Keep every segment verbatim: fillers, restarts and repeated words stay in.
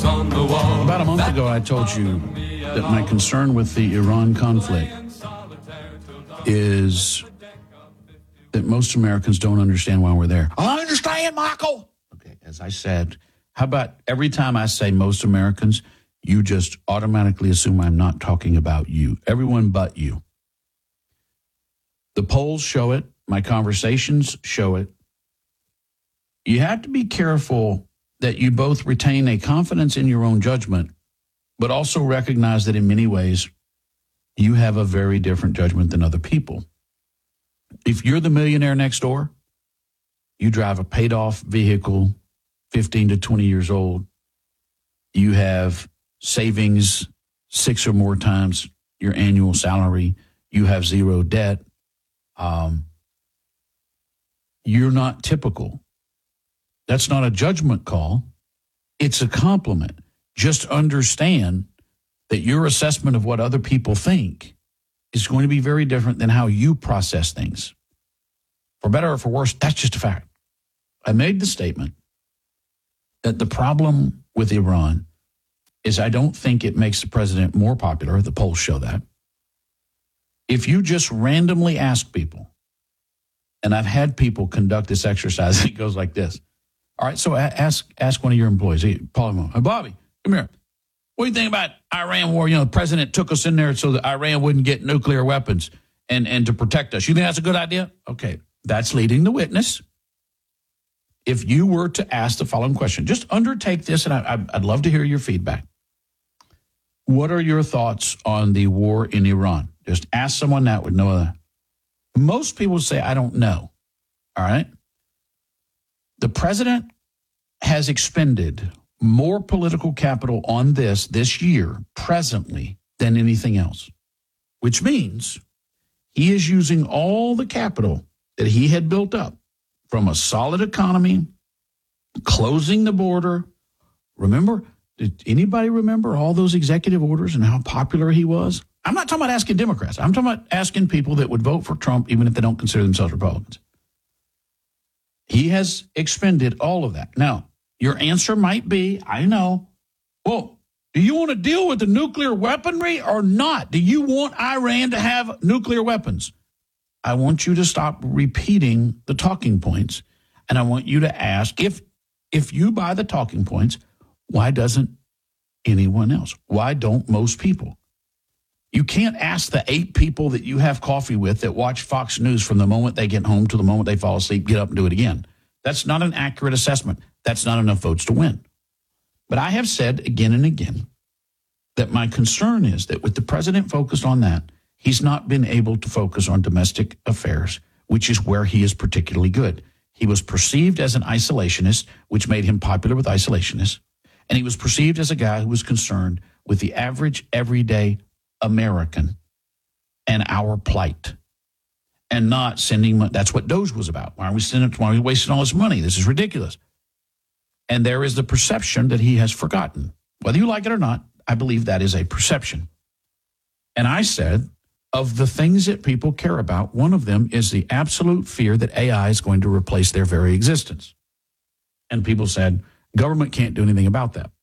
on the wall. About a month ago, I told you that my concern with the Iran conflict is that most Americans don't understand why we're there. I understand, Michael. Okay, as I said, how about every time I say most Americans, you just automatically assume I'm not talking about you. Everyone but you. The polls show it. My conversations show it. You have to be careful that you both retain a confidence in your own judgment, but also recognize that in many ways, you have a very different judgment than other people. If you're the millionaire next door, you drive a paid-off vehicle, fifteen to twenty years old, you have savings six or more times your annual salary, you have zero debt, um, you're not typical. That's not a judgment call. It's a compliment. Just understand that your assessment of what other people think is going to be very different than how you process things. For better or for worse, that's just a fact. I made the statement that the problem with Iran is I don't think it makes the president more popular. The polls show that. If you just randomly ask people, and I've had people conduct this exercise, it goes like this. All right, so ask ask one of your employees, hey, Paul, hey, Bobby, come here. What do you think about Iran war? You know, the president took us in there so that Iran wouldn't get nuclear weapons and, and to protect us. You think that's a good idea? Okay, that's leading the witness. If you were to ask the following question, just undertake this, and I, I'd love to hear your feedback. What are your thoughts on the war in Iran? Just ask someone that with no other. Most people say, I don't know. All right? The president has expended more political capital on this this year, presently, than anything else, which means he is using all the capital that he had built up from a solid economy, closing the border. Remember, did anybody remember all those executive orders and how popular he was? I'm not talking about asking Democrats. I'm talking about asking people that would vote for Trump even if they don't consider themselves Republicans. He has expended all of that. Now, your answer might be, I know, well, do you want to deal with the nuclear weaponry or not? Do you want Iran to have nuclear weapons? I want you to stop repeating the talking points, and I want you to ask, if if you buy the talking points, why doesn't anyone else? Why don't most people? You can't ask the eight people that you have coffee with that watch Fox News from the moment they get home to the moment they fall asleep, get up and do it again. That's not an accurate assessment. That's not enough votes to win. But I have said again and again that my concern is that with the president focused on that, he's not been able to focus on domestic affairs, which is where he is particularly good. He was perceived as an isolationist, which made him popular with isolationists. And he was perceived as a guy who was concerned with the average, everyday American and our plight, and not sending money. That's what Doge was about. Why are we sending? Why are we wasting all this money? This is ridiculous. And there is the perception that he has forgotten. Whether you like it or not, I believe that is a perception. And I said, of the things that people care about, one of them is the absolute fear that A I is going to replace their very existence. And people said, government can't do anything about that.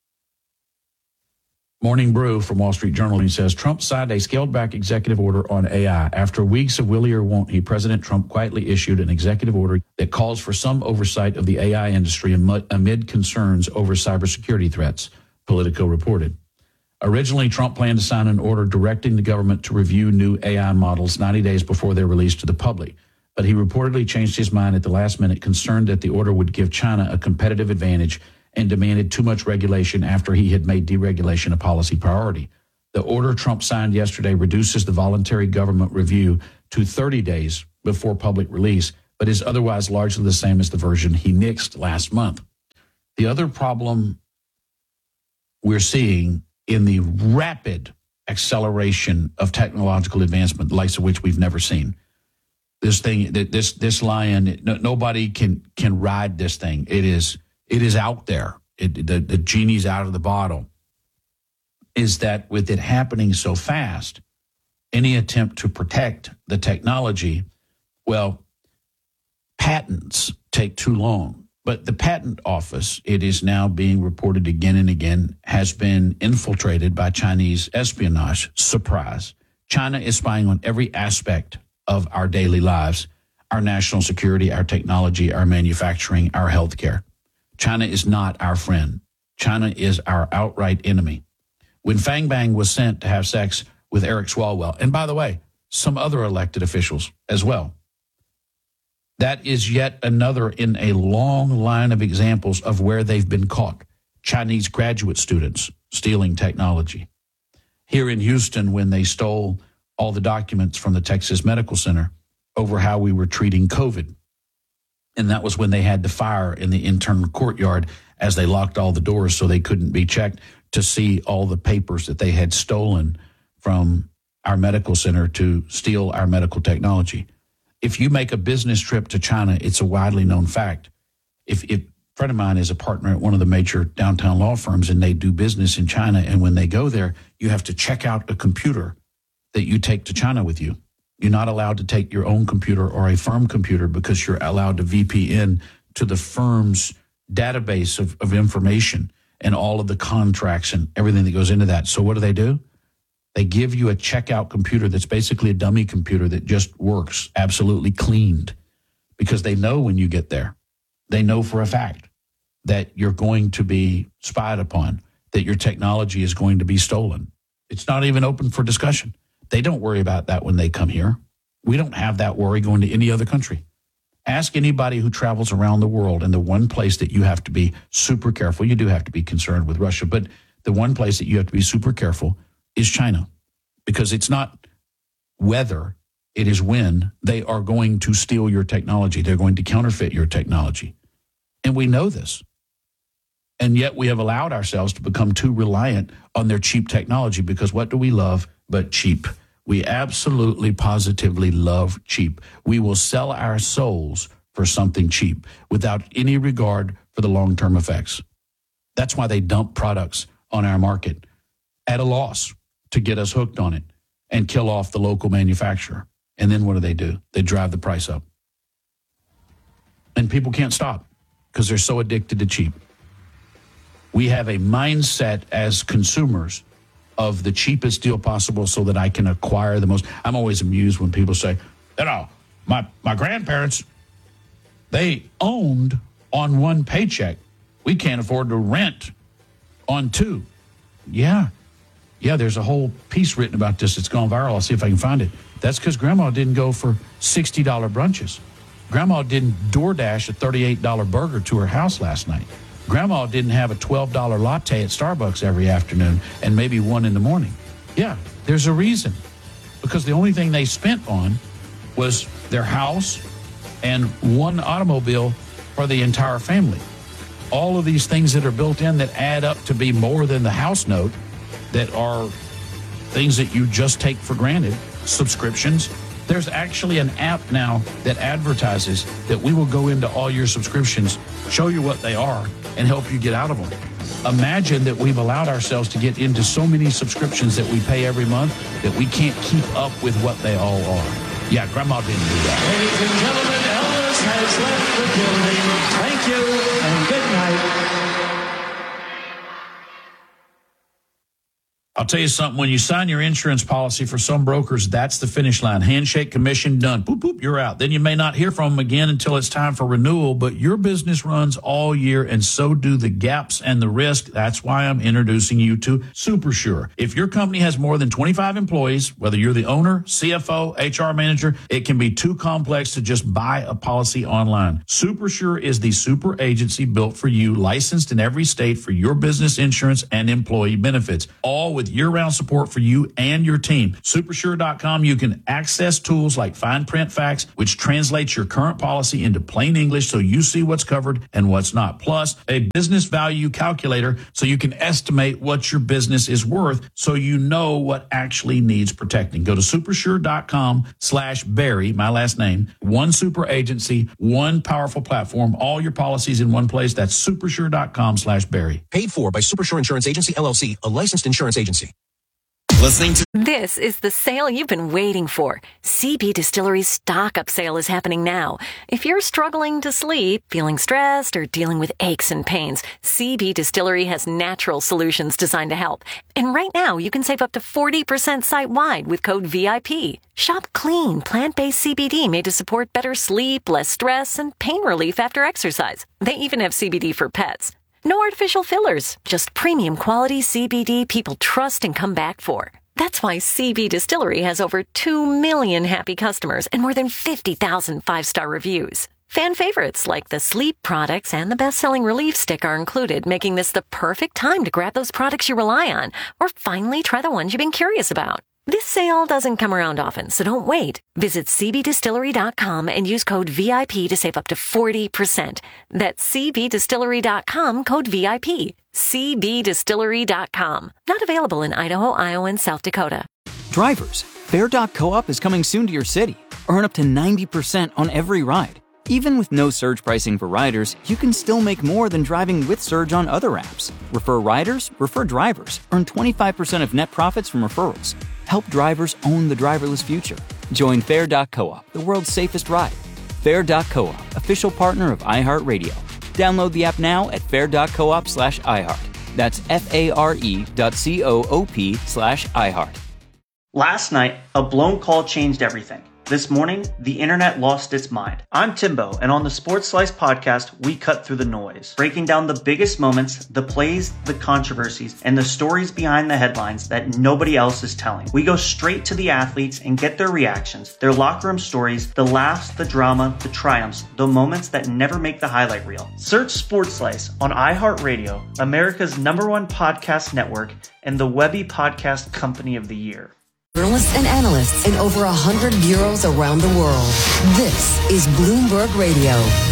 Morning Brew from Wall Street Journal, he says, Trump signed a scaled-back executive order on A I. After weeks of will he or won't he, President Trump quietly issued an executive order that calls for some oversight of the A I industry amid concerns over cybersecurity threats, Politico reported. Originally, Trump planned to sign an order directing the government to review new A I models ninety days before they're released to the public. But he reportedly changed his mind at the last minute, concerned that the order would give China a competitive advantage, and demanded too much regulation after he had made deregulation a policy priority. The order Trump signed yesterday reduces the voluntary government review to thirty days before public release, but is otherwise largely the same as the version he nixed last month. The other problem we're seeing in the rapid acceleration of technological advancement, the likes of which we've never seen, this thing, this this lion, nobody can can ride this thing. It is It is out there. It, the, the genie's out of the bottle. Is that with it happening so fast, any attempt to protect the technology, well, patents take too long. But the patent office, it is now being reported again and again, has been infiltrated by Chinese espionage. Surprise. China is spying on every aspect of our daily lives, our national security, our technology, our manufacturing, our healthcare. China is not our friend. China is our outright enemy. When Fang Bang was sent to have sex with Eric Swalwell, and by the way, some other elected officials as well, that is yet another in a long line of examples of where they've been caught. Chinese graduate students stealing technology. Here in Houston, when they stole all the documents from the Texas Medical Center over how we were treating COVID. And that was when they had the fire in the internal courtyard as they locked all the doors so they couldn't be checked to see all the papers that they had stolen from our medical center to steal our medical technology. If you make a business trip to China, it's a widely known fact. If, if a friend of mine is a partner at one of the major downtown law firms and they do business in China, and when they go there, you have to check out a computer that you take to China with you. You're not allowed to take your own computer or a firm computer because you're allowed to V P N to the firm's database of, of information and all of the contracts and everything that goes into that. So what do they do? They give you a checkout computer that's basically a dummy computer that just works, absolutely cleaned, because they know when you get there, they know for a fact that you're going to be spied upon, that your technology is going to be stolen. It's not even open for discussion. They don't worry about that when they come here. We don't have that worry going to any other country. Ask anybody who travels around the world, and the one place that you have to be super careful, you do have to be concerned with Russia, but the one place that you have to be super careful is China, because it's not whether, it is when they are going to steal your technology. They're going to counterfeit your technology. And we know this. And yet we have allowed ourselves to become too reliant on their cheap technology, because what do we love but cheap? We absolutely, positively love cheap. We will sell our souls for something cheap without any regard for the long-term effects. That's why they dump products on our market at a loss to get us hooked on it and kill off the local manufacturer. And then what do they do? They drive the price up. And people can't stop because they're so addicted to cheap. We have a mindset as consumers of the cheapest deal possible so that I can acquire the most. I'm always amused when people say, you know, my, my grandparents, they owned on one paycheck. We can't afford to rent on two. Yeah. Yeah, there's a whole piece written about this. It's gone viral. I'll see if I can find it. That's because Grandma didn't go for sixty dollars brunches. Grandma didn't DoorDash a thirty-eight dollars burger to her house last night. Grandma didn't have a twelve dollars latte at Starbucks every afternoon and maybe one in the morning. Yeah, there's a reason. Because the only thing they spent on was their house and one automobile for the entire family. All of these things that are built in that add up to be more than the house note, that are things that you just take for granted, subscriptions. There's actually an app now that advertises that we will go into all your subscriptions, show you what they are, and help you get out of them. Imagine that we've allowed ourselves to get into so many subscriptions that we pay every month that we can't keep up with what they all are. Yeah, Grandma didn't do that. Ladies and gentlemen, Elvis has left the building. Thank you and good night. I'll tell you something, when you sign your insurance policy for some brokers, that's the finish line. Handshake, commission, done. Boop, boop, you're out. Then you may not hear from them again until it's time for renewal, but your business runs all year, and so do the gaps and the risk. That's why I'm introducing you to SuperSure. If your company has more than twenty-five employees, whether you're the owner, C F O, H R manager, it can be too complex to just buy a policy online. SuperSure is the super agency built for you, licensed in every state for your business insurance and employee benefits, all with year-round support for you and your team. Supersure dot com, you can access tools like fine print facts, which translates your current policy into plain English so you see what's covered and what's not. Plus, a business value calculator so you can estimate what your business is worth so you know what actually needs protecting. Go to supersure dot com slash Barry, my last name, one super agency, one powerful platform, all your policies in one place. That's supersure dot com slash Barry. Paid for by Supersure Insurance Agency, L L C, a licensed insurance agency. Listening to This is the sale you've been waiting for. C B Distillery's stock-up sale is happening now. If you're struggling to sleep, feeling stressed, or dealing with aches and pains, C B Distillery has natural solutions designed to help. And right now, you can save up to forty percent site-wide with code V I P. Shop clean, plant-based C B D made to support better sleep, less stress, and pain relief after exercise. They even have C B D for pets. No artificial fillers, just premium quality C B D people trust and come back for. That's why C B Distillery has over two million happy customers and more than fifty thousand five-star reviews. Fan favorites like the sleep products and the best-selling relief stick are included, making this the perfect time to grab those products you rely on or finally try the ones you've been curious about. This sale doesn't come around often, so don't wait. Visit c b distillery dot com and use code V I P to save up to forty percent. That's c b distillery dot com, code V I P. c b distillery dot com. Not available in Idaho, Iowa, and South Dakota. Drivers, Fair dot Co-op is coming soon to your city. Earn up to ninety percent on every ride. Even with no surge pricing for riders, you can still make more than driving with Surge on other apps. Refer riders, refer drivers. Earn twenty-five percent of net profits from referrals. Help drivers own the driverless future. Join Fair dot Co-op, the world's safest ride. Fair dot Co-op, official partner of iHeartRadio. Download the app now at fair dot coop slash iHeart. That's F-A-R-E dot C-O-O-P slash iHeart. Last night, a blown call changed everything. This morning, the internet lost its mind. I'm Timbo, and on the Sports Slice podcast, we cut through the noise, breaking down the biggest moments, the plays, the controversies, and the stories behind the headlines that nobody else is telling. We go straight to the athletes and get their reactions, their locker room stories, the laughs, the drama, the triumphs, the moments that never make the highlight reel. Search Sports Slice on iHeartRadio, America's number one podcast network, and the Webby Podcast Company of the Year. Journalists and analysts in over one hundred bureaus around the world. This is Bloomberg Radio.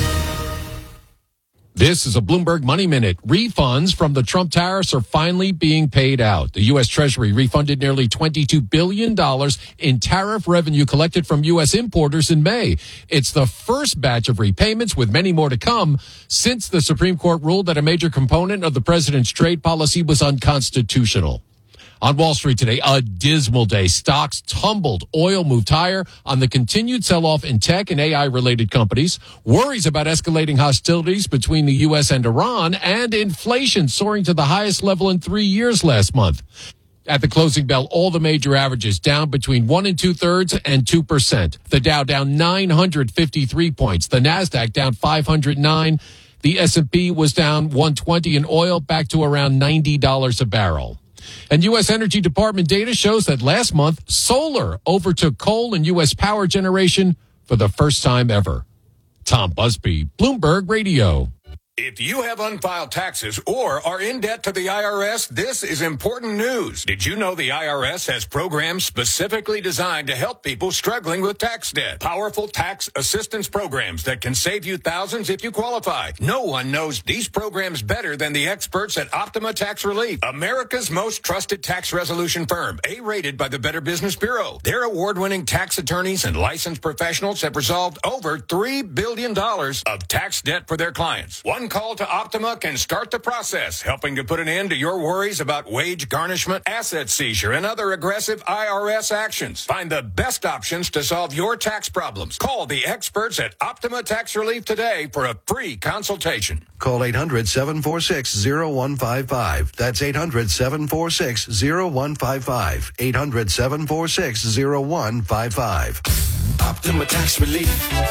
This is a Bloomberg Money Minute. Refunds from the Trump tariffs are finally being paid out. The U S. Treasury refunded nearly twenty-two billion dollars in tariff revenue collected from U S importers in May. It's the first batch of repayments, with many more to come, since the Supreme Court ruled that a major component of the president's trade policy was unconstitutional. On Wall Street today, a dismal day. Stocks tumbled. Oil moved higher on the continued sell-off in tech and A I-related companies, worries about escalating hostilities between the U S and Iran, and inflation soaring to the highest level in three years last month. At the closing bell, all the major averages down between one and two-thirds and two percent. The Dow down nine hundred fifty-three points. The NASDAQ down five hundred nine. The S and P was down one hundred twenty, and oil back to around ninety dollars a barrel. And U S. Energy Department data shows that last month, solar overtook coal in U S power generation for the first time ever. Tom Busby, Bloomberg Radio. If you have unfiled taxes or are in debt to the I R S, this is important news. Did you know the I R S has programs specifically designed to help people struggling with tax debt? Powerful tax assistance programs that can save you thousands if you qualify. No one knows these programs better than the experts at Optima Tax Relief, America's most trusted tax resolution firm, A-rated by the Better Business Bureau. Their award-winning tax attorneys and licensed professionals have resolved over three billion dollars of tax debt for their clients. One call to Optima can start the process, helping to put an end to your worries about wage garnishment, asset seizure, and other aggressive I R S actions. Find the best options to solve your tax problems. Call the experts at Optima Tax Relief today for a free consultation. Call eight hundred, seven four six, zero one five five. That's eight hundred, seven four six, zero one five five. eight hundred, seven four six, zero one five five. Optima Tax Relief.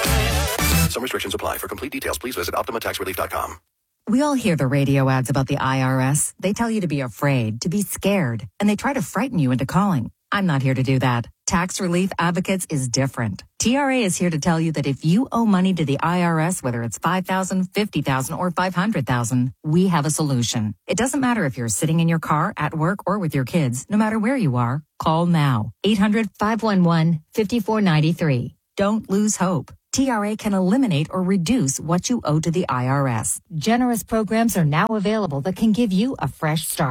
Some restrictions apply. For complete details, please visit optima tax relief dot com. We all hear the radio ads about the I R S. They tell you to be afraid, to be scared, and they try to frighten you into calling. I'm not here to do that. Tax Relief Advocates is different. T R A is here to tell you that if you owe money to the I R S, whether it's five thousand dollars, fifty thousand dollars, or five hundred thousand dollars, we have a solution. It doesn't matter if you're sitting in your car, at work, or with your kids. No matter where you are, call now. eight hundred, five one one, five four nine three. Don't lose hope. T R A can eliminate or reduce what you owe to the I R S. Generous programs are now available that can give you a fresh start.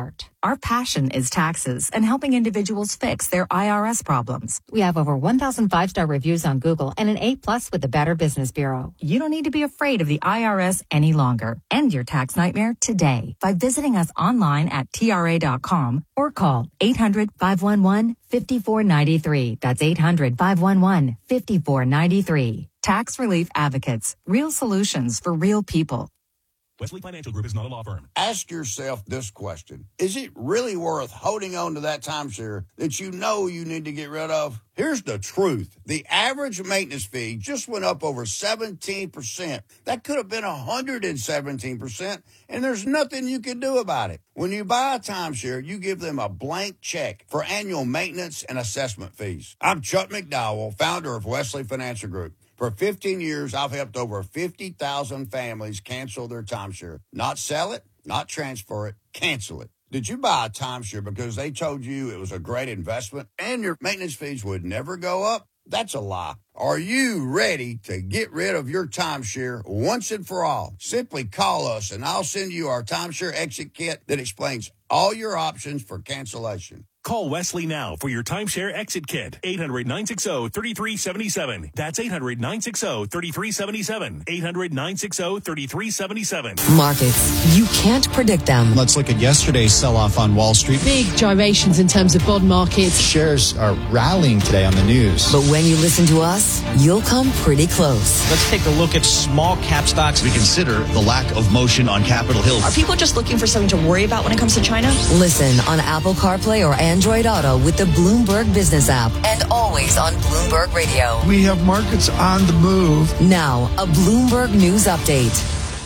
Our passion is taxes and helping individuals fix their I R S problems. We have over one thousand five-star reviews on Google and an A plus with the Better Business Bureau. You don't need to be afraid of the I R S any longer. End your tax nightmare today by visiting us online at T R A dot com or call eight hundred, five one one, five four nine three. That's eight hundred, five one one, five four nine three. Tax Relief Advocates. Real solutions for real people. Wesley Financial Group is not a law firm. Ask yourself this question. Is it really worth holding on to that timeshare that you know you need to get rid of? Here's the truth. The average maintenance fee just went up over seventeen percent. That could have been one hundred seventeen percent, and there's nothing you can do about it. When you buy a timeshare, you give them a blank check for annual maintenance and assessment fees. I'm Chuck McDowell, founder of Wesley Financial Group. For fifteen years, I've helped over fifty thousand families cancel their timeshare. Not sell it, not transfer it, cancel it. Did you buy a timeshare because they told you it was a great investment and your maintenance fees would never go up? That's a lie. Are you ready to get rid of your timeshare once and for all? Simply call us and I'll send you our timeshare exit kit that explains all your options for cancellation. Call Wesley now for your timeshare exit kit. eight hundred, nine six zero, three three seven seven. That's eight hundred, nine six zero, three three seven seven. eight hundred, nine six zero, three three seven seven. Markets. You can't predict them. Let's look at yesterday's sell-off on Wall Street. Big gyrations in terms of bond markets. Shares are rallying today on the news. But when you listen to us, you'll come pretty close. Let's take a look at small cap stocks. We consider the lack of motion on Capitol Hill. Are people just looking for something to worry about when it comes to China? Listen on Apple CarPlay or Android Auto with the Bloomberg Business app and always on Bloomberg Radio. We have markets on the move. Now, a Bloomberg News Update.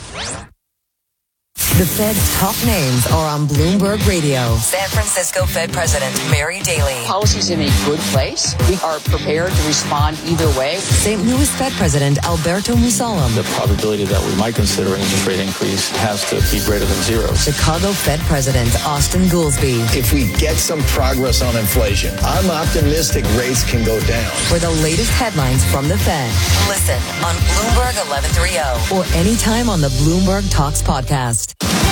The Fed's top names are on Bloomberg Radio. San Francisco Fed President Mary Daly. Policy's in a good place. We are prepared to respond either way. Saint Louis Fed President Alberto Musalem. The probability that we might consider an interest rate increase has to be greater than zero. Chicago Fed President Austin Goolsbee. If we get some progress on inflation, I'm optimistic rates can go down. For the latest headlines from the Fed, listen on Bloomberg eleven thirty or anytime on the Bloomberg Talks podcast.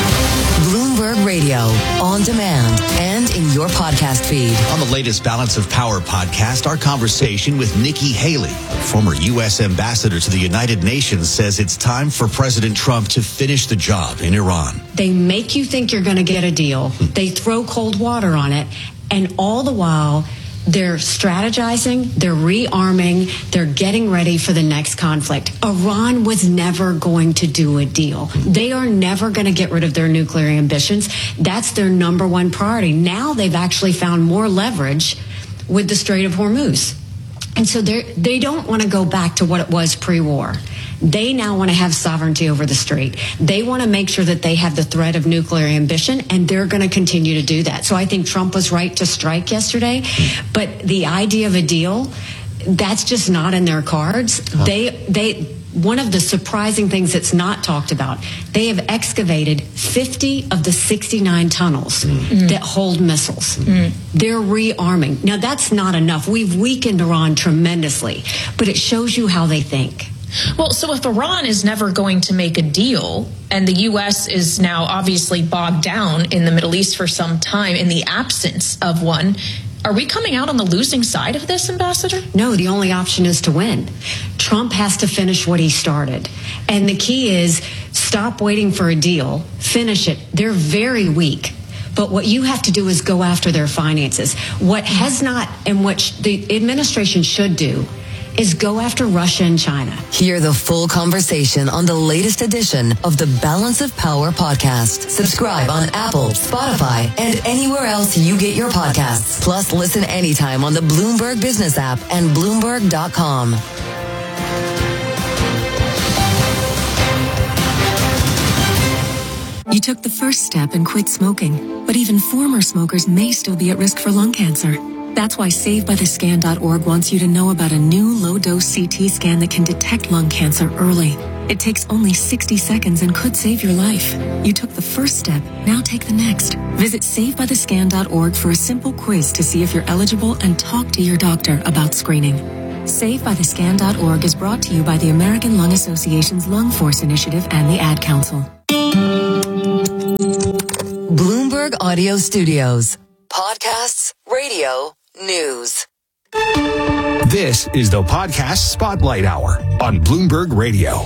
Bloomberg Radio, on demand and in your podcast feed. On the latest Balance of Power podcast, our conversation with Nikki Haley, former U S ambassador to the United Nations, says it's time for President Trump to finish the job in Iran. They make you think you're going to get a deal. They throw cold water on it, and all the while, they're strategizing, they're rearming, they're getting ready for the next conflict. Iran was never going to do a deal. They are never going to get rid of their nuclear ambitions. That's their number one priority. Now they've actually found more leverage with the Strait of Hormuz. And so they they don't want to go back to what it was pre-war. They now want to have sovereignty over the strait. They want to make sure that they have the threat of nuclear ambition, and they're going to continue to do that. So I think Trump was right to strike yesterday, but the idea of a deal, that's just not in their cards. They they one of the surprising things that's not talked about, they have excavated fifty of the sixty-nine tunnels mm. that hold missiles. Mm. They're rearming. Now, that's not enough. We've weakened Iran tremendously, but it shows you how they think. Well, so if Iran is never going to make a deal, and the U S is now obviously bogged down in the Middle East for some time in the absence of one, are we coming out on the losing side of this, Ambassador? No, the only option is to win. Trump has to finish what he started. And the key is stop waiting for a deal, finish it. They're very weak. But what you have to do is go after their finances. What has not, and what the administration should do, is go after Russia and China. Hear the full conversation on the latest edition of the Balance of Power podcast. Subscribe on Apple, Spotify, and anywhere else you get your podcasts. Plus, listen anytime on the Bloomberg Business app and Bloomberg dot com. You took the first step and quit smoking, but even former smokers may still be at risk for lung cancer. That's why Save By The Scan dot org wants you to know about a new low-dose C T scan that can detect lung cancer early. It takes only sixty seconds and could save your life. You took the first step, now take the next. Visit Save By The Scan dot org for a simple quiz to see if you're eligible and talk to your doctor about screening. Save By The Scan dot org is brought to you by the American Lung Association's Lung Force Initiative and the Ad Council. Bloomberg Bloomberg Audio Studios. Podcasts, radio, news. This is the Podcast Spotlight Hour on Bloomberg Radio.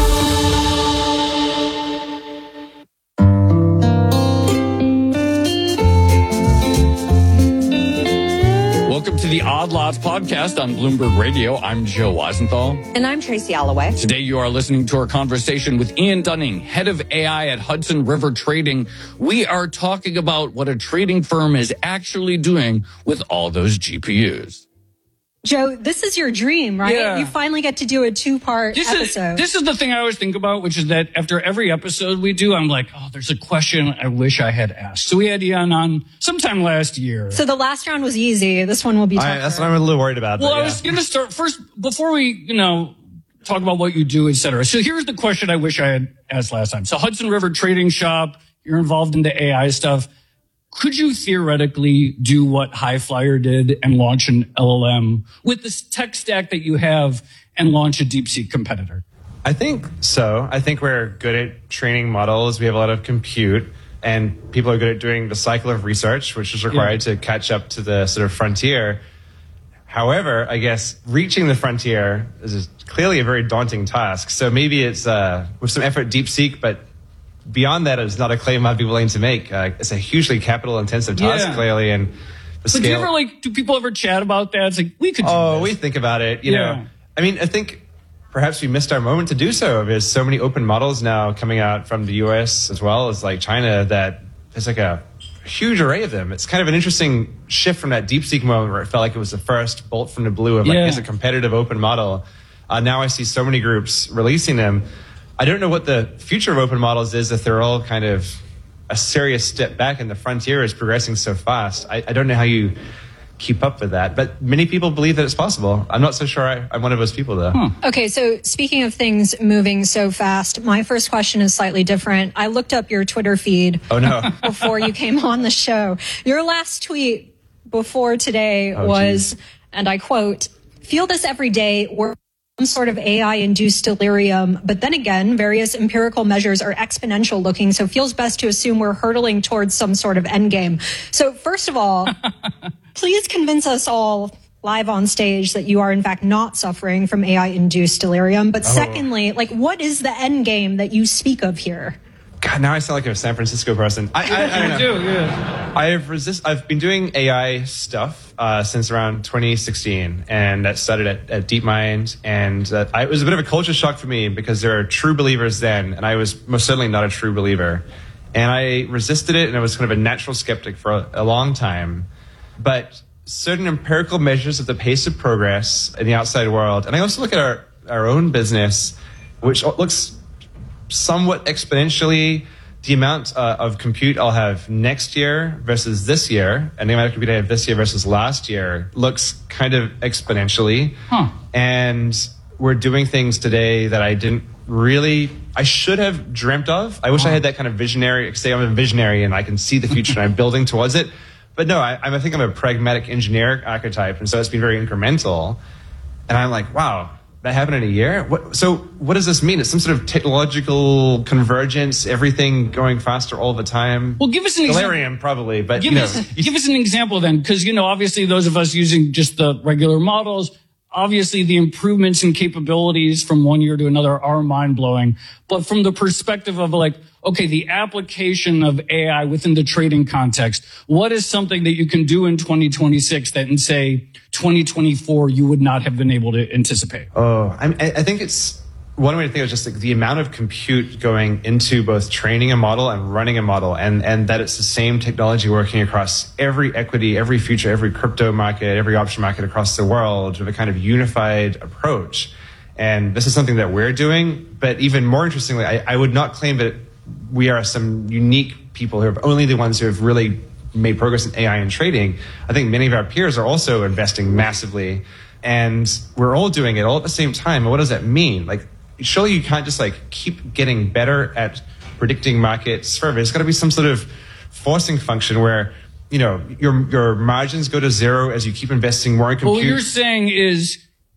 Welcome to the Odd Lots podcast on Bloomberg Radio. I'm Joe Weisenthal. And I'm Tracy Alloway. Today you are listening to our conversation with Ian Dunning, head of A I at Hudson River Trading. We are talking about what a trading firm is actually doing with all those G P Us. Joe, this is your dream, right? Yeah. You finally get to do a two-part this episode. Is, this is the thing I always think about, which is that after every episode we do, I'm like, oh, there's a question I wish I had asked. So we had Ian on sometime last year. So the last round was easy. This one will be tougher. I, that's what I'm a little worried about. Well, but, yeah. I was going to start first, before we, you know, talk about what you do, et cetera. So here's the question I wish I had asked last time. So Hudson River Trading Shop, you're involved in the A I stuff. Could you theoretically do what Highflyer did and launch an L L M with this tech stack that you have and launch a DeepSeek competitor? I think so. I think we're good at training models. We have a lot of compute, and people are good at doing the cycle of research, which is required yeah. to catch up to the sort of frontier. However, I guess reaching the frontier is clearly a very daunting task. So maybe it's uh, with some effort DeepSeek, but beyond that, it's not a claim I'd be willing to make. Uh, it's a hugely capital-intensive task, yeah. clearly, and the but scale. do you ever like? Do people ever chat about that? It's like we could. Do oh, this. we think about it. You yeah. know, I mean, I think perhaps we missed our moment to do so. There's so many open models now coming out from the U S as well as like China that there's like a huge array of them. It's kind of an interesting shift from that DeepSeek moment where it felt like it was the first bolt from the blue of like yeah. it's a competitive open model. Uh, now I see so many groups releasing them. I don't know what the future of open models is if they're all kind of a serious step back and the frontier is progressing so fast. I, I don't know how you keep up with that, but many people believe that it's possible. I'm not so sure I, I'm one of those people, though. Hmm. Okay, so speaking of things moving so fast, my first question is slightly different. I looked up your Twitter feed oh, no. before you came on the show. Your last tweet before today oh, was, geez. and I quote, "Feel this every day. We're some sort of A I-induced delirium, but then again, various empirical measures are exponential looking, so it feels best to assume we're hurtling towards some sort of endgame." So first of all, please convince us all live on stage that you are in fact not suffering from A I-induced delirium. But oh. secondly, like, what is the endgame that you speak of here? God, now I sound like a San Francisco person. I, I, I don't know. do, yeah. I've resist. I've been doing A I stuff uh, since around twenty sixteen, and that started at, at DeepMind. And uh, I, it was a bit of a culture shock for me because there are true believers then, and I was most certainly not a true believer. And I resisted it, and I was kind of a natural skeptic for a, a long time. But certain empirical measures of the pace of progress in the outside world, and I also look at our our own business, which looks somewhat exponentially. The amount uh, of compute I'll have next year versus this year, and the amount of compute I have this year versus last year looks kind of exponentially. Huh. And we're doing things today that I didn't really, I should have dreamt of. I wish huh. I had that kind of visionary, say I'm a visionary and I can see the future and I'm building towards it. But no, I, I think I'm a pragmatic engineer archetype, and so it's been very incremental. And I'm like, wow, that happened in a year? What, so what does this mean? It's some sort of technological convergence, everything going faster all the time? Well, give us an Delirium, example. probably, but give you know. Us, give us an example then, because, you know, obviously those of us using just the regular models, obviously the improvements in capabilities from one year to another are mind-blowing. But from the perspective of like, okay, the application of A I within the trading context, what is something that you can do in twenty twenty-six that in, say, twenty twenty-four you would not have been able to anticipate? Oh, I, I think it's one way to think of just like the amount of compute going into both training a model and running a model, and, and that it's the same technology working across every equity, every future, every crypto market, every option market across the world with a kind of unified approach. And this is something that we're doing. But even more interestingly, I, I would not claim that we are some unique people who are only the ones who have really made progress in A I and trading. I think many of our peers are also investing massively, and we're all doing it all at the same time. And what does that mean? Like, surely you can't just like keep getting better at predicting markets further. There's got to be some sort of forcing function where, you know, your your margins go to zero as you keep investing more in compute. Well, what you're saying is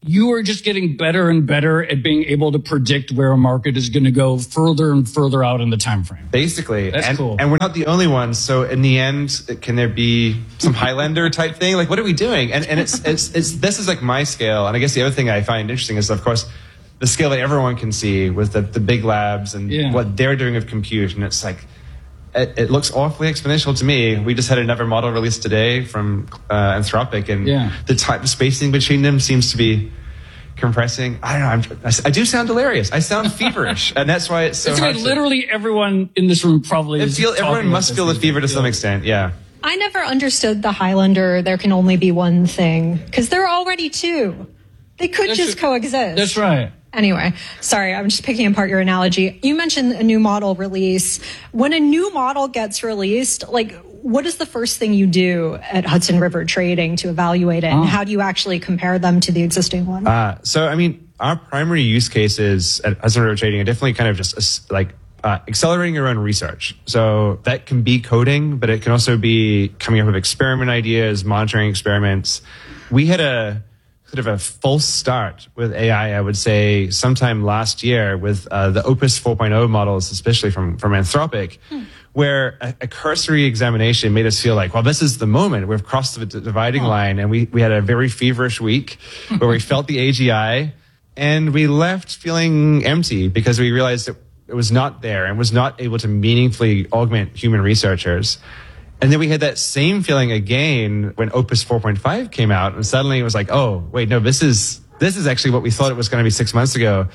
you are just getting better and better at being able to predict where a market is going to go further and further out in the time frame. Basically. That's and, cool. And we're not the only ones. So in the end, can there be some Highlander type thing? Like, what are we doing? And and it's it's it's this is like my scale. And I guess the other thing I find interesting is, of course, the scale that everyone can see with the, the big labs and Yeah. what they're doing with compute. And it's like, it, it looks awfully exponential to me. We just had another model released today from uh, Anthropic, and Yeah. the time spacing between them seems to be compressing. I don't know. I'm, I do sound delirious. I sound feverish, and that's why it's so It's hard. like to- literally everyone in this room probably it is feel, talking everyone about must this feel the thing. fever to some extent. Yeah. I never understood the Highlander, there can only be one thing, because there are already two. They could That's just a- coexist. That's right. Anyway, sorry, I'm just picking apart your analogy. You mentioned a new model release. When a new model gets released, like, what is the first thing you do at Hudson River Trading to evaluate it? Oh. And how do you actually compare them to the existing one? Uh, so, I mean, our primary use cases at Hudson River Trading are definitely kind of just uh, like uh, accelerating your own research. So that can be coding, but it can also be coming up with experiment ideas, monitoring experiments. We had a sort of a false start with A I, I would say, sometime last year with uh, the Opus four point oh models, especially from, from Anthropic, hmm. where a, a cursory examination made us feel like, well, this is the moment. We've crossed the d- dividing oh. line, and we, we had a very feverish week where we felt the A G I, and we left feeling empty because we realized that it was not there and was not able to meaningfully augment human researchers. And then we had that same feeling again when Opus four point five came out, and suddenly it was like, oh, wait, no, this is this is actually what we thought it was going to be six months ago.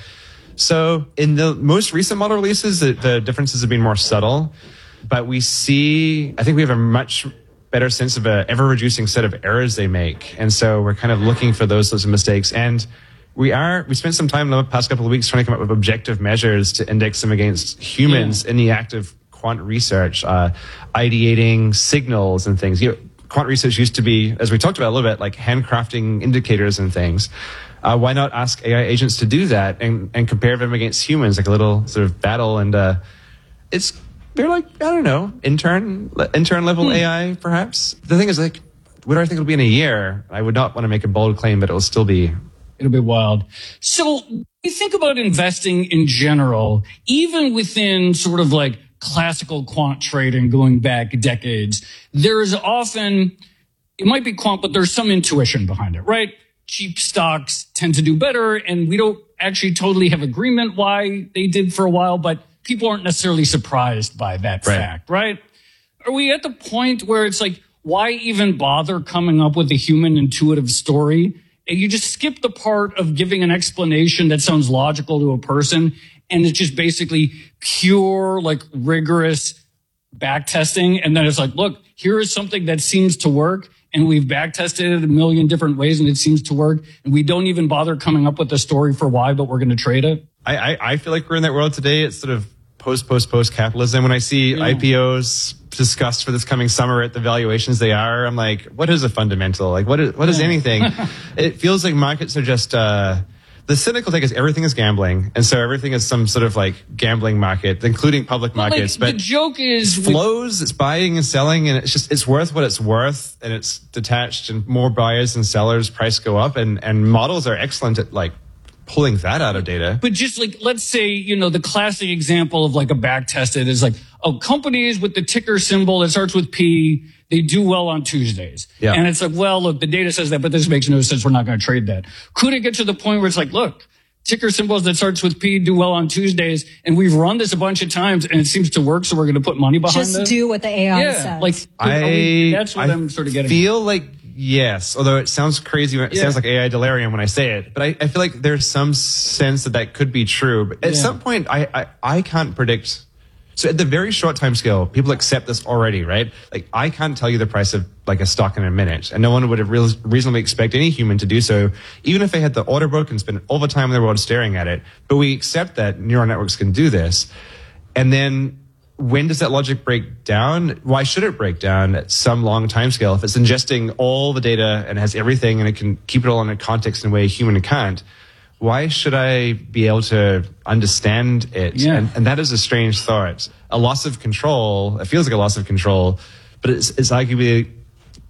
So in the most recent model releases, the, the differences have been more subtle, but we see, I think we have a much better sense of a ever-reducing set of errors they make. And so we're kind of looking for those sorts of mistakes. And we are, we spent some time in the past couple of weeks trying to come up with objective measures to index them against humans yeah. in the act of quant research, uh, ideating signals and things. You know, quant research used to be, as we talked about a little bit, like handcrafting indicators and things. Uh, why not ask A I agents to do that and, and compare them against humans, like a little sort of battle? And uh, it's, they're like, I don't know, intern, intern level hmm. A I, perhaps. The thing is, like, what do I think it'll be in a year? I would not want to make a bold claim, but it will still be. It'll be wild. So you think about investing in general, even within sort of like classical quant trading going back decades, there is often, it might be quant, but there's some intuition behind it, right? Cheap stocks tend to do better, and we don't actually totally have agreement why they did for a while, but people aren't necessarily surprised by that right. fact, right? Are we at the point where it's like, why even bother coming up with a human intuitive story? And you just skip the part of giving an explanation that sounds logical to a person, and it's just basically pure, like, rigorous back testing. And then it's like, look, here is something that seems to work, and we've back tested it a million different ways, and it seems to work. And we don't even bother coming up with a story for why, but we're going to trade it. I, I, I feel like we're in that world today. It's sort of post, post, post capitalism. When I see yeah. I P Os discussed for this coming summer at the valuations they are, I'm like, what is a fundamental? Like, what is, what is yeah. anything? It feels like markets are just, uh, the cynical take is everything is gambling. And so everything is some sort of like gambling market, including public well, markets. Like, but the joke is it flows, it's buying and selling, and it's just, it's worth what it's worth, and it's detached, and more buyers and sellers, price go up, and, and models are excellent at like pulling that out of data. But just like, let's say, you know, the classic example of like a back tested is like, oh, companies with the ticker symbol that starts with P, they do well on Tuesdays. Yeah. And it's like, well, look, the data says that, but this makes no sense. We're not going to trade that. Could it get to the point where it's like, look, ticker symbols that starts with P do well on Tuesdays, and we've run this a bunch of times and it seems to work, so we're going to put money behind Just this? Just do what the A I yeah, says. Like, I, we, that's what I I'm sort of getting feel like, yes, although it sounds crazy, it yeah. sounds like A I delirium when I say it, but I, I feel like there's some sense that that could be true. But at yeah. some point, I, I, I can't predict. So at the very short time scale, people accept this already, right? Like, I can't tell you the price of like a stock in a minute, and no one would have real, reasonably expect any human to do so, even if they had the order book and spent all the time in the world staring at it. But we accept that neural networks can do this. And then when does that logic break down? Why should it break down at some long time scale? If it's ingesting all the data and has everything and it can keep it all in a context in a way a human can't, why should I be able to understand it? Yeah. And, and that is a strange thought. A loss of control, it feels like a loss of control, but it's, it's arguably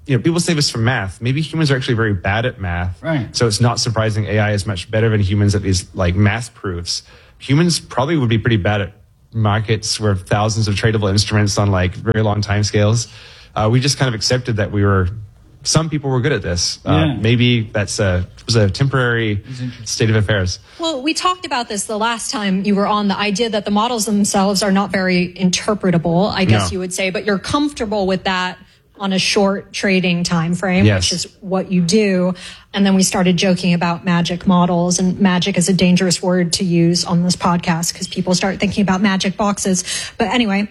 you know, people save us from math. Maybe humans are actually very bad at math. Right. So it's not surprising A I is much better than humans at these like math proofs. Humans probably would be pretty bad at markets where thousands of tradable instruments on like very long time scales. Uh, we just kind of accepted that we were, some people were good at this. Uh, Yeah. Maybe that's a, was a temporary state of affairs. Well, we talked about this the last time you were on, the idea that the models themselves are not very interpretable, I guess No. you would say, but you're comfortable with that on a short trading time frame, Yes. which is what you do. And then we started joking about magic models, and magic is a dangerous word to use on this podcast because people start thinking about magic boxes. But anyway,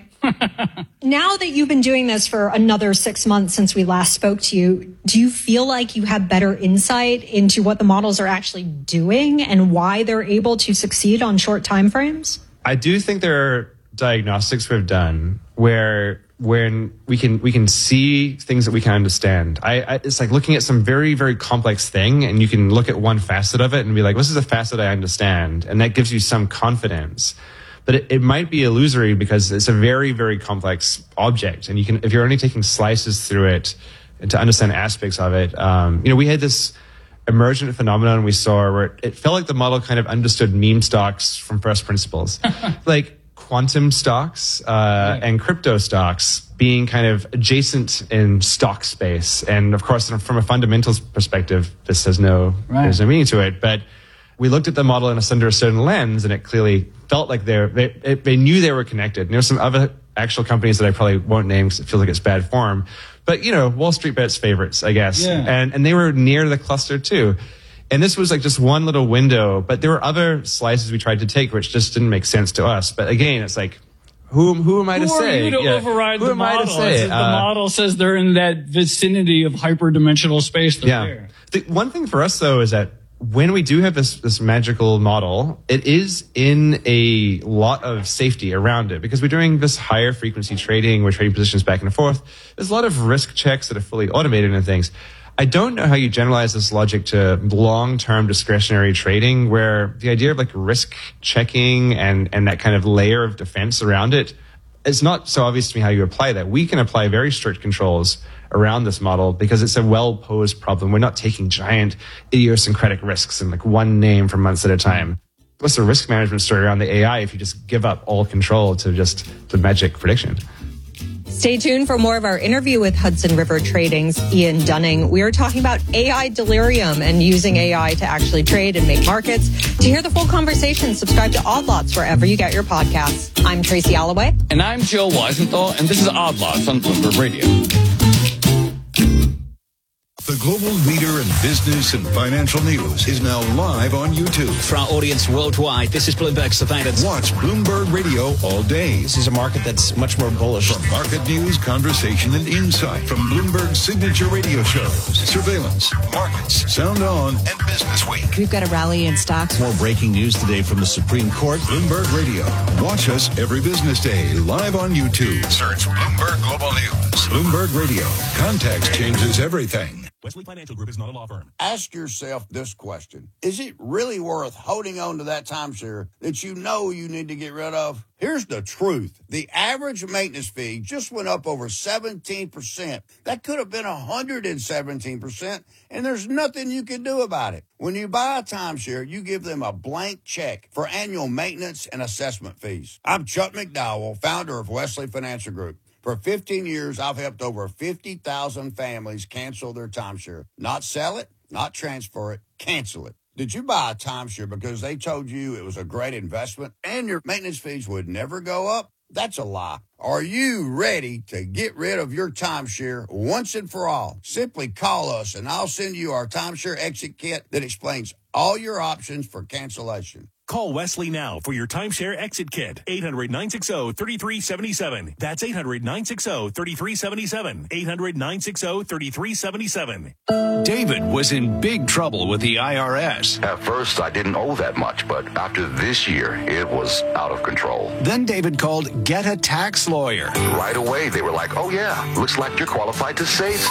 now that you've been doing this for another six months since we last spoke to you, do you feel like you have better insight into what the models are actually doing and why they're able to succeed on short time frames? I do think there are diagnostics we've done where when we can we can see things that we can understand. I, I it's like looking at some very very complex thing, and you can look at one facet of it and be like, "This is a facet I understand," and that gives you some confidence. But it, it might be illusory because it's a very very complex object, and you can if you're only taking slices through it and to understand aspects of it. Um, you know, we had this emergent phenomenon we saw where it, it felt like the model kind of understood meme stocks from first principles, like quantum stocks uh, right. and crypto stocks being kind of adjacent in stock space. And of course, from a fundamentals perspective, this has no right. there's no meaning to it. But we looked at the model in a, under a certain lens, and it clearly felt like they're, they it, they knew they were connected. And there's some other actual companies that I probably won't name because it feels like it's bad form. But, you know, Wall Street Bet's favorites, I guess. Yeah. And and they were near the cluster, too. And this was like just one little window. But there were other slices we tried to take which just didn't make sense to us. But again, it's like, who, who am I who to say? Who are you to yeah. override who the am model? I to say? The Uh, model says they're in that vicinity of hyperdimensional space. They're yeah. there. The one thing for us, though, is that when we do have this this magical model, it is in a lot of safety around it because we're doing this higher frequency trading. We're trading positions back and forth. There's a lot of risk checks that are fully automated and things. I don't know how you generalize this logic to long-term discretionary trading where the idea of like risk checking and, and that kind of layer of defense around it, it's not so obvious to me how you apply that. We can apply very strict controls around this model because it's a well-posed problem. We're not taking giant idiosyncratic risks in like one name for months at a time. What's the risk management story around the A I if you just give up all control to just the magic prediction? Stay tuned for more of our interview with Hudson River Trading's Ian Dunning. We are talking about A I delirium and using A I to actually trade and make markets. To hear the full conversation, subscribe to Odd Lots wherever you get your podcasts. I'm Tracy Alloway. And I'm Joe Weisenthal, and this is Odd Lots on Bloomberg Radio. The global leader in business and financial news is now live on YouTube. For our audience worldwide, this is Bloomberg Surveillance. Watch Bloomberg Radio all day. This is a market that's much more bullish. From market news, conversation, and insight. From Bloomberg's signature radio shows, Surveillance, Markets, Sound On, and Business Week. We've got a rally in stocks. More breaking news today from the Supreme Court. Bloomberg Radio. Watch us every business day live on YouTube. Search Bloomberg Global News. Bloomberg Radio. Context changes everything. Wesley Financial Group is not a law firm. Ask yourself this question. Is it really worth holding on to that timeshare that you know you need to get rid of? Here's the truth. The average maintenance fee just went up over seventeen percent. That could have been one hundred seventeen percent, and there's nothing you can do about it. When you buy a timeshare, you give them a blank check for annual maintenance and assessment fees. I'm Chuck McDowell, founder of Wesley Financial Group. For fifteen years, I've helped over fifty thousand families cancel their timeshare. Not sell it, not transfer it, cancel it. Did you buy a timeshare because they told you it was a great investment and your maintenance fees would never go up? That's a lie. Are you ready to get rid of your timeshare once and for all? Simply call us and I'll send you our timeshare exit kit that explains all your options for cancellation. Call Wesley now for your timeshare exit kit. eight hundred, nine six zero, three three seven seven. That's eight hundred, nine six zero, three three seven seven. eight hundred, nine six zero, three three seven seven. David was in big trouble with the I R S. At first, I didn't owe that much, but after this year, it was out of control. Then David called Get a Tax Lawyer. Right away, they were like, oh yeah, looks like you're qualified to save.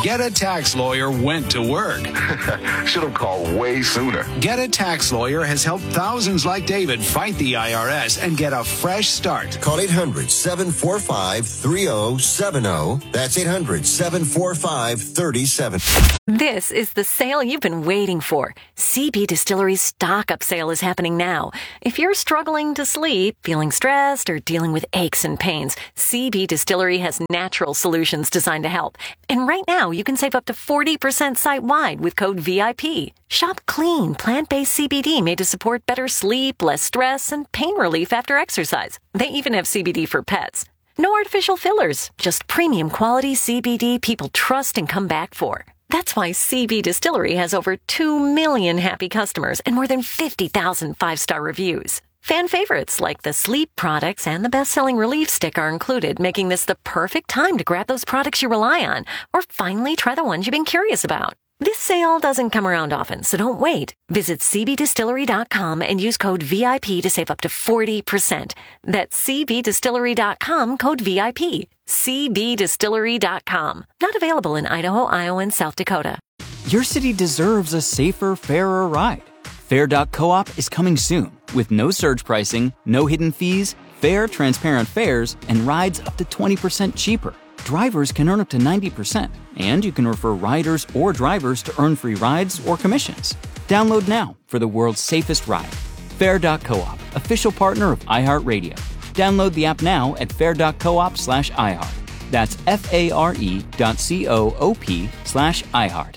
Get a Tax Lawyer went to work. Should have called way sooner. Get a Tax Lawyer has helped thousands like David fight the I R S and get a fresh start. Call eight hundred, seven four five, three oh seven oh. That's eight hundred, seven four five, three oh seven oh. This is the sale you've been waiting for. C B Distillery's stock-up sale is happening now. If you're struggling to sleep, feeling stressed, or dealing with aches and pains, C B Distillery has natural solutions designed to help. And right now, you can save up to forty percent site-wide with code V I P. Shop clean, plant-based C B D made to support better sleep, less stress, and pain relief after exercise. They even have C B D for pets. No artificial fillers, just premium quality C B D people trust and come back for. That's why C B Distillery has over two million happy customers and more than fifty thousand five-star reviews. Fan favorites like the sleep products and the best-selling relief stick are included, making this the perfect time to grab those products you rely on or finally try the ones you've been curious about. This sale doesn't come around often, so don't wait. Visit c b distillery dot com and use code V I P to save up to forty percent. That's c b distillery dot com, code V I P. c b distillery dot com. Not available in Idaho, Iowa, and South Dakota. Your city deserves a safer, fairer ride. Fair dot coop is coming soon with no surge pricing, no hidden fees, fair, transparent fares, and rides up to twenty percent cheaper. Drivers can earn up to ninety percent, and you can refer riders or drivers to earn free rides or commissions. Download now for the world's safest ride. Fair dot coop, official partner of iHeartRadio. Download the app now at fair dot coop slash iHeart. That's F-A-R-E dot C-O-O-P slash iHeart.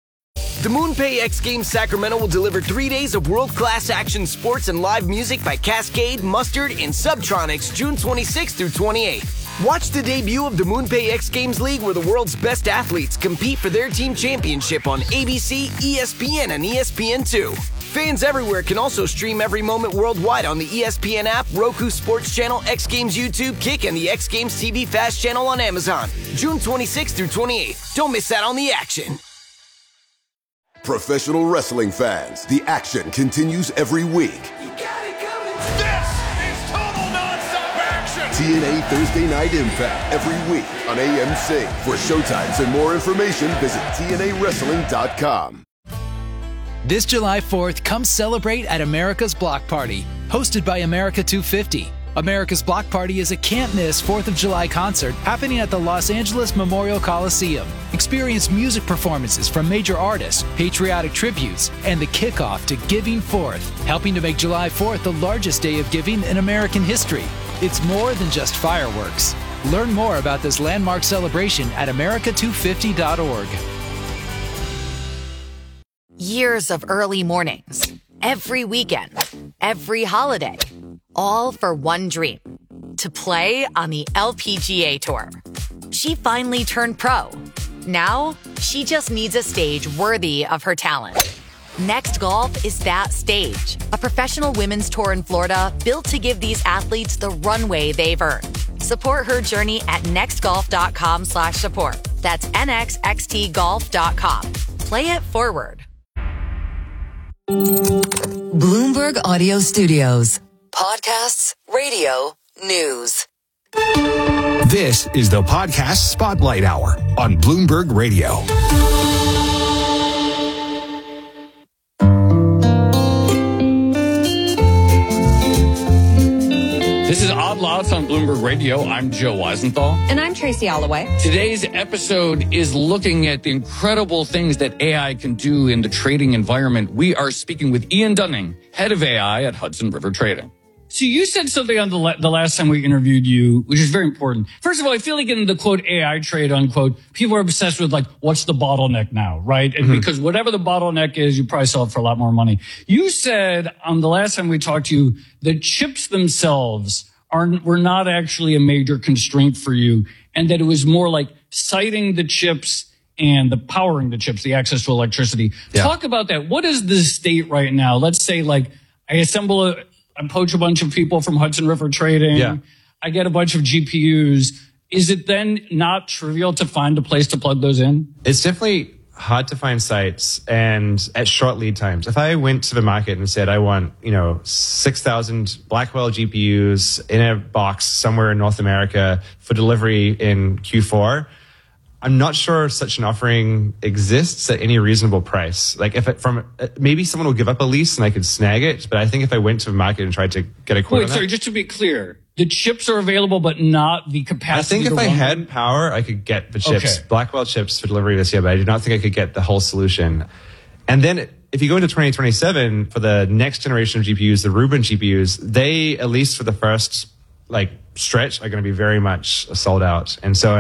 The MoonPay X Games Sacramento will deliver three days of world-class action sports and live music by Cascade, Mustard, and Subtronics June twenty-sixth through twenty-eighth. Watch the debut of the MoonPay X Games League where the world's best athletes compete for their team championship on A B C, E S P N, and E S P N two. Fans everywhere can also stream every moment worldwide on the E S P N app, Roku Sports Channel, X Games YouTube, Kick, and the X Games T V Fast channel on Amazon. June twenty-sixth through twenty-eighth. Don't miss out on the action. Professional wrestling fans, the action continues every week. You got it coming. This is total nonstop action. T N A Thursday Night Impact every week on A M C. For showtimes and more information, visit T N A wrestling dot com. This July fourth, come celebrate at America's Block Party, hosted by America two fifty. America's Block Party is a can't-miss fourth of July concert happening at the Los Angeles Memorial Coliseum. Experience music performances from major artists, patriotic tributes, and the kickoff to Giving Fourth, helping to make July fourth the largest day of giving in American history. It's more than just fireworks. Learn more about this landmark celebration at america two fifty dot org. Years of early mornings, every weekend, every holiday, all for one dream, to play on the L P G A Tour. She finally turned pro. Now, she just needs a stage worthy of her talent. Next Golf is that stage, a professional women's tour in Florida built to give these athletes the runway they've earned. Support her journey at nextgolf.com slash support. That's nxxtgolf dot com. Play it forward. Bloomberg Audio Studios. Podcasts, radio, news. This is the Podcast Spotlight Hour on Bloomberg Radio. This is Odd Lots on Bloomberg Radio. I'm Joe Weisenthal. And I'm Tracy Alloway. Today's episode is looking at the incredible things that A I can do in the trading environment. We are speaking with Ian Dunning, head of A I at Hudson River Trading. So you said something on the, la- the last time we interviewed you, which is very important. First of all, I feel like in the quote A I trade, unquote, people are obsessed with like, what's the bottleneck now, right? And mm-hmm. because whatever the bottleneck is, you probably sell it for a lot more money. You said on the last time we talked to you that chips themselves are were not actually a major constraint for you, and that it was more like siting the chips and the powering the chips, the access to electricity. Yeah. Talk about that. What is the state right now? Let's say like I assemble a I poach a bunch of people from Hudson River Trading. Yeah. I get a bunch of G P Us. Is it then not trivial to find a place to plug those in? It's definitely hard to find sites and at short lead times. If I went to the market and said, I want, you know, six thousand Blackwell G P Us in a box somewhere in North America for delivery in Q four, I'm not sure such an offering exists at any reasonable price. Like if it from maybe someone will give up a lease and I could snag it, but I think if I went to the market and tried to get a quote Wait, on sorry, that, just to be clear, the chips are available, but not the capacity. I think if to I run had them? power, I could get the chips, Okay. Blackwell chips for delivery this year, but I do not think I could get the whole solution. And then if you go into twenty twenty-seven for the next generation of G P Us, the Rubin G P Us, they, at least for the first like stretch, are going to be very much sold out. And so